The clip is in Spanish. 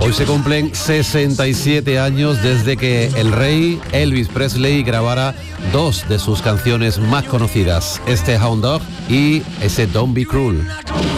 Hoy se cumplen 67 años desde que el rey Elvis Presley grabara dos de sus canciones más conocidas, este Hound Dog y ese Don't Be Cruel.